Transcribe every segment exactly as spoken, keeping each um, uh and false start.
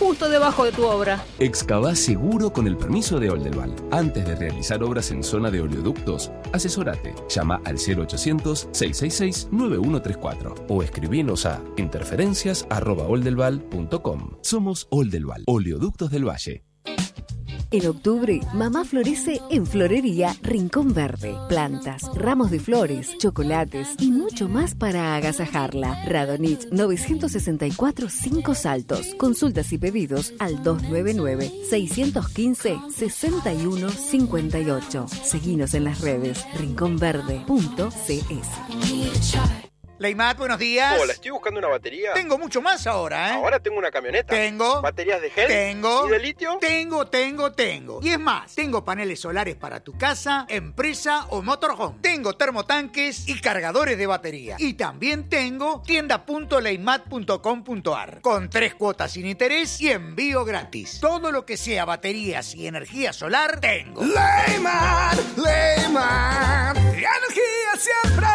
justo debajo de tu obra. Excavá seguro con el permiso de Oldelval. Antes de realizar obras en zona de oleoductos, asesórate. Llama al cero ochocientos, seiscientos sesenta y seis, noventa y uno treinta y cuatro o escribinos a interferencias arroba oldelval punto com. Somos Oldelval, Oleoductos del Valle. En octubre, mamá florece en Florería Rincón Verde. Plantas, ramos de flores, chocolates y mucho más para agasajarla. Radonich novecientos sesenta y cuatro Cinco Saltos. Consultas y pedidos al dos nueve nueve, seis uno cinco, seis uno cinco ocho. Seguinos en las redes rincón verde punto c s. Leimat, buenos días. Hola, estoy buscando una batería. Tengo mucho más ahora, ¿eh? Ahora tengo una camioneta. Tengo. ¿Baterías de gel? Tengo. ¿Y de litio? Tengo, tengo, tengo. Y es más, tengo paneles solares para tu casa, empresa o motorhome. Tengo termotanques y cargadores de batería. Y también tengo tienda punto leimat punto com punto a r con tres cuotas sin interés y envío gratis. Todo lo que sea baterías y energía solar, tengo. Leimat, Leimat, energía siempre.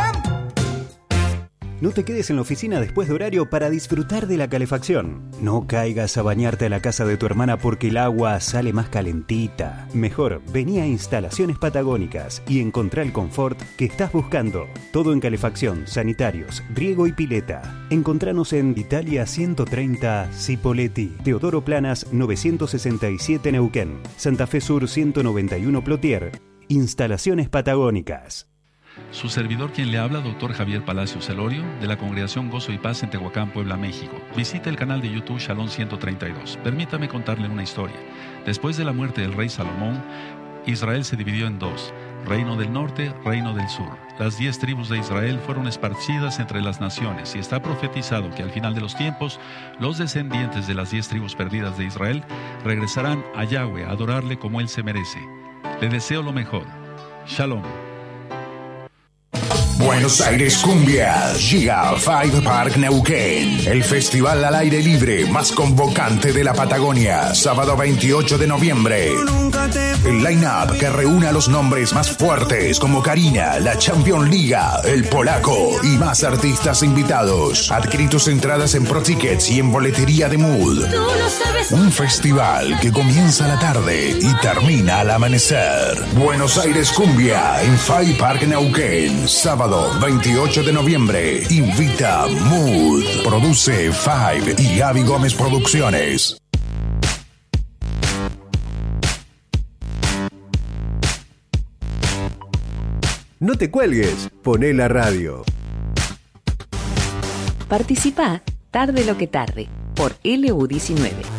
No te quedes en la oficina después de horario para disfrutar de la calefacción. No caigas a bañarte a la casa de tu hermana porque el agua sale más calentita. Mejor, vení a Instalaciones Patagónicas y encontrá el confort que estás buscando. Todo en calefacción, sanitarios, riego y pileta. Encontranos en Italia ciento treinta Cipolletti, Teodoro Planas novecientos sesenta y siete Neuquén, Santa Fe Sur ciento noventa y uno Plotier. Instalaciones Patagónicas. Su servidor quien le habla, doctor Javier Palacios Elorio, de la Congregación Gozo y Paz en Tehuacán, Puebla, México. Visita el canal de YouTube Shalom ciento treinta y dos. Permítame contarle una historia. Después de la muerte del rey Salomón, Israel se dividió en dos, Reino del Norte, Reino del Sur. Las diez tribus de Israel fueron esparcidas entre las naciones y está profetizado que al final de los tiempos, los descendientes de las diez tribus perdidas de Israel regresarán a Yahweh a adorarle como él se merece. Le deseo lo mejor. Shalom. Buenos Aires Cumbia, Giga Five Park Neuquén, el festival al aire libre más convocante de la Patagonia, sábado veintiocho de noviembre. El line-up que reúne a los nombres más fuertes como Karina, la Champions Liga, El Polaco y más artistas invitados. Adquirí tus entradas en ProTickets y en boletería de Mood. Un festival que comienza a la tarde y termina al amanecer. Buenos Aires Cumbia en Five Park Neuquén, sábado veintiocho de noviembre. Invita Mood. Produce Five y Gaby Gómez Producciones. No te cuelgues, poné la radio. Participa tarde lo que tarde por L U diecinueve.